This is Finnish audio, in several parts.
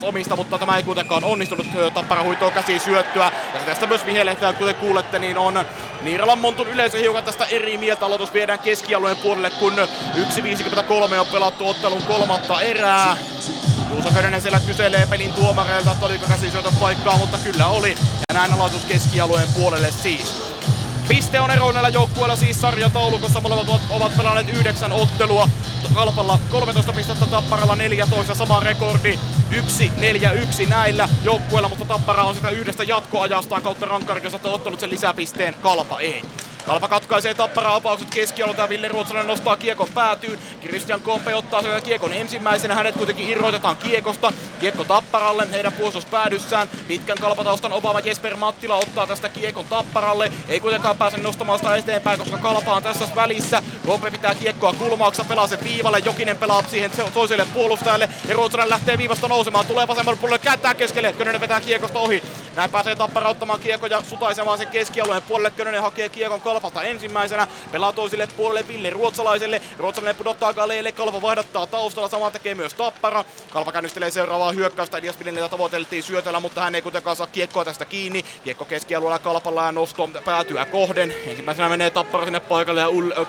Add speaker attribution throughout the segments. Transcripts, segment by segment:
Speaker 1: omista, mutta tämä ei kuitenkaan onnistunut. Tappara huitoo käsiin syöttöä. Ja tästä myös vihelehtää, kuten kuulette, niin on Niiralan Montun yleisö hiukan tästä eri mieltä. Aloitus viedään keskialueen puolelle, kun 1.53 on pelattu ottelun kolmatta erää. Juuso Könönen siellä kyselee pelin tuomareilta, että oliko käsisyötön paikkaa, mutta kyllä oli. Ja näin aloitus keskialueen puolelle siis. Piste on ero näillä joukkueilla siis sarjataulukossa. Molemmat ovat pelanneet 9 ottelua. Kalpalla 13 pistettä, Tapparalla 14, sama rekordi 1-4-1 näillä joukkueilla, mutta Tappara on sitä yhdestä jatkoajastaan kautta rankkarikiosta ottanut sen lisäpisteen, Kalpa ei. Kalpa katkaisee Tapparan avaukset keskialueelta ja Ville Ruotsalainen nostaa kiekon päätyyn. Christian Kompe ottaa sen kiekon ensimmäisenä, hänet kuitenkin irrotetaan kiekosta. Kiekko Tapparalle, heidän puolustuspäädyssään. Pitkän Kalpataustan omaava Jesper Mattila ottaa tästä kiekon Tapparalle. Ei kuitenkaan pääse nostamaan sitä eteenpäin, koska Kalpa on tässä välissä. Kompe pitää kiekkoa kulmauksessa, pelaa sen viivalle. Jokinen pelaa siihen toiselle puolustajalle. Ja Ruotsalainen lähtee viivasta nousemaan, tulee vasemmalle puolelle, kääntää keskelle. Könönen vetää kiekosta ohi. Näin pääsee Tappara ottamaan kiekon ja sutaisemaan sen keskialueen puolelle. Könönen hakee kiekon Kalpalta ensimmäisenä. Pelaa toiselle puolelle Ville Ruotsalaiselle. Ruotsalainen pudottaa Galeelle. Kalpa vaihdattaa taustalla. Sama tekee myös Tappara. Kalpa käynnistelee seuraavaa hyökkäystä. Elias Piliniltä tavoiteltiin syötöllä, mutta hän ei kuitenkaan saa kiekkoa tästä kiinni. Kiekko keskialueella Kalpalla ja nosto päätyä kohden. Ensimmäisenä menee Tappara sinne paikalle ja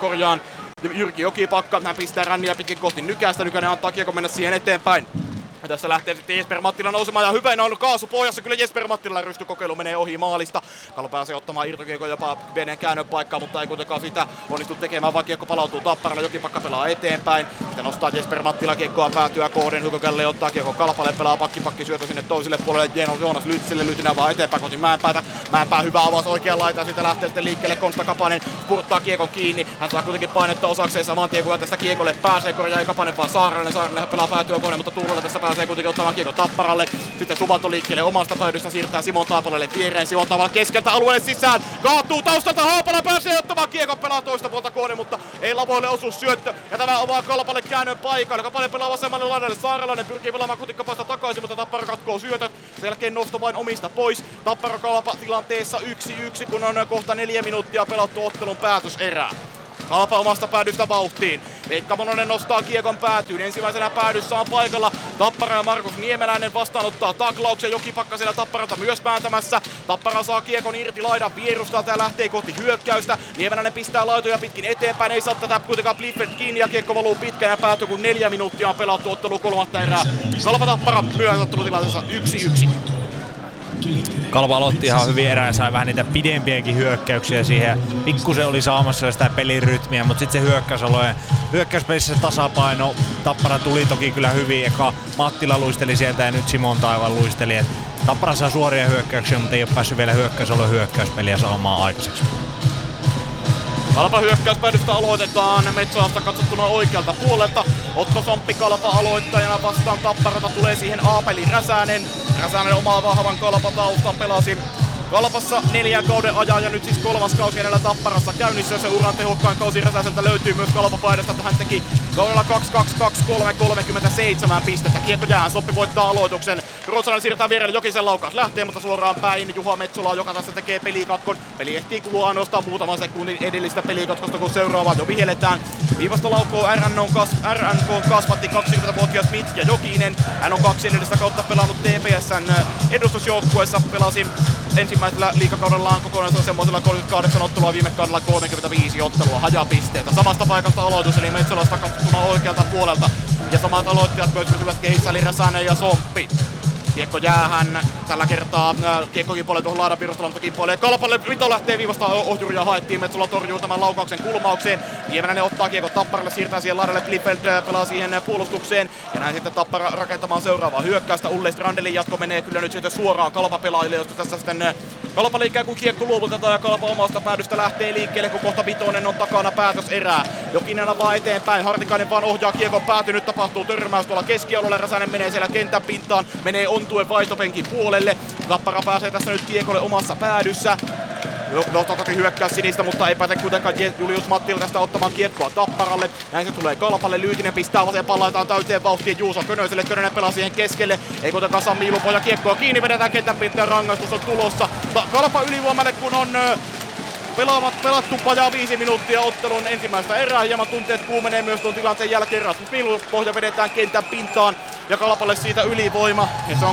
Speaker 1: Jyrki Jokipakka. Hän pistää ränniä pitkin kohti Nykästä. Nykänen antaa kiekon mennä siihen eteenpäin. Ja tässä lähtee sitten Jesper Mattila nousemaan ja hyvänä on kaasu pohjassa. Kyllä Jesper Mattila rystykokeilu menee ohi maalista. Kalpa pääsee ottamaan irtokiekon jopa pienen käännön paikkaa, mutta ei kuitenkaan sitä onnistu tekemään, vaan kiekko palautuu Tapparalle. Jokipakka pelaa eteenpäin. Sitten nostaa Jesper Mattila kiekkoa päätyä kohden. Hugo Källe ottaa kiekko Kalpalle, pelaa pakki syötö sinne toiselle puolelle. Joonas Lytsille Lytinen vaan eteenpäin kohti Mäenpäätä. Mäenpää hyvä avaus oikean laitaan. Siitä lähtee sitten liikkeelle Konsta Kapanen. Spurttaa kiekon kiinni. Hän saa kuitenkin painetta osakseen saman tien, kun tästä kiekolle pääsee. Korjaa Kapanen vaan Saarelle. Saarelle pelaa päätyä kohden, mutta Tuulolle tässä pääsee kuitenkin ottamaan kiekko Tapparalle. Sitten Suvanto liikkeelle omasta päädystä, siirtää Simon Taapalalle viereen. Simon Taapala keskeltä alueelle sisään. Kaatuu taustalta, Haapala pääsee ottamaan kiekon, pelaa toista puolta kohden, mutta ei lavoille osu syöttö. Ja tämä avaa Kalpalle käännön paikalle. Kapanen pelaa vasemmalle laidalle. Saarelainen pyrkii pelaamaan Kutikkapasta takaisin, mutta Tappara katkoo syötöt. Sen jälkeen nosto vain omista pois. Tappara Kalpa tilanteessa 1-1, kun on kohta 4 minuuttia pelattu ottelun päätöserää. Kalpa omasta päädystä vauhtiin. Veikka Mononen nostaa kiekon päätyyn. Ensimmäisenä päädyssä on paikalla Tappara ja Markus Niemeläinen vastaanottaa taklauksen. Jokipakka siellä Tapparalta myös päätämässä. Tappara saa kiekon irti laidan vierustalta ja lähtee kohti hyökkäystä. Niemeläinen pistää laitoja pitkin eteenpäin. Ei saa tätä kuitenkaan Bliffert kiinni ja kiekko valuu pitkään ja päätyy, kun 4 minuuttia on pelattu ottelu kolmatta erää. Kalpa Tappara myös ottelutilanteessa 1-1.
Speaker 2: Kalpa aloitti ihan hyvin erään ja sai vähän niitä pidempiäkin hyökkäyksiä siihen. Pikkusen oli saamassa sitä pelin rytmiä, mutta sitten se hyökkäyspelissä tasapaino. Tappara tuli toki kyllä hyvin. Eka Mattila luisteli sieltä ja nyt Simon Taivaan luisteli. Tappara saa suoria hyökkäyksiä, mutta ei ole päässyt vielä hyökkäyspeliä saamaan aikaiseksi.
Speaker 1: Kalpa hyökkäyspäädystä aloitetaan Metsolasta katsottuna oikealta puolelta. Otto Somppi Kalpa aloittajana vastaan Tapparata tulee siihen Aapeli Räsänen. Räsänen omaa vahvan Kalpa-taustan pelasi Kalpassa 4 kauden ajan ja nyt siis 3. kausi hänellä Tapparassa käynnissä. Se uran tehokkain kausi Räsäseltä löytyy myös Kalpa-paidasta, että hän teki kaudella 2-2-2-3-37 pistettä. Kiekko jäähän, Soppi voittaa aloituksen. Ruotsalainen siirtää vierelle, Jokisen laukaus lähtee, mutta suoraan päin Juha Metsola, joka tässä tekee pelikatkon. Peli ehtii kulua ainoastaan muutaman sekunnin edellistä pelikatkosta, kun seuraavaa jo vihelletään. Viivasta laukoo RNK kasvatti 20-vuotias Mitja Jokinen. Hän on 2 edellistä kautta pelannut TPS:n edustusjoukkueessa, pelasi ensimmäisellä liigakaudellaan kokonaisuudessa semmoisella 38 ottelua, viime kaudella 35 ottelua, hajapisteitä. Samasta paikasta aloitus, eli Metsolasta katsottuna oikealta puolelta. Ja samat aloittajat myös pysyvät kehissä, eli Räsänen ja Somppi. Kiekko jäähän tällä kertaa kiekkokin puolelle tuohon laidan Virustalantokin puolelle. Kalpalle Vito lähtee viivasta, ohjuria haettiin. Metsola torjuu tämän laukauksen kulmaukseen. Niemeläinen ottaa kiekko Tapparalle, siirtää siihen laidalle. Bliffeld pelaa siihen puolustukseen. Ja näin sitten Tappara rakentamaan seuraavaa hyökkäystä. Ulle Strandelin jatko menee kyllä nyt sitten suoraan Kalpa-pelaajille, josta tässä sitten Kalpa liikkää kun kiekko luovutetaan ja Kalpa omasta päädystä lähtee liikkeelle, kun kohta Vitoinen on takana päätöserää. Jokinen avaa eteenpäin, Hartikainen vaan ohjaa kiekon pääty. Nyt tapahtuu törmäys tuolla keskialueella. Räsänen menee siellä kentän pintaan, menee Ontuen vaihtopenkin puolelle. Tappara pääsee tässä nyt kiekolle omassa päädyssä. Nostaa toki hyökkää sinistä, mutta ei pääse kuitenkaan Julius Mattila tästä ottamaan kiekkoa Tapparalle. Näin se tulee Kalpalle, Lyytinen pistää vasempaan laitaan täyteen vauhtiin Juuso Könöselle. Könönen pelaa siihen keskelle, ei kuitenkaan Sami Ilupoja kiekkoa kiinni, vedetään kentän pintaan, rangaistus on tulossa. Kalpa ylivoimalle, kun on pelattu vajaa 5 minuuttia ottelun ensimmäistä erää. Hieman tunteet kuumenee myös tuon tilanteen jälkeen. Rasmus Ilupoja vedetään kentän pintaan. ja Kalpalle siitä ylivoima. Ja se on